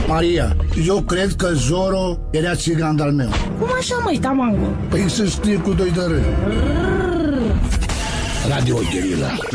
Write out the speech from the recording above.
Maria, eu cred că Zoro era țigan de-al meu. Cum așa, măi, tamango? Păi să scrie cu 2 de R. Radio Guerilla.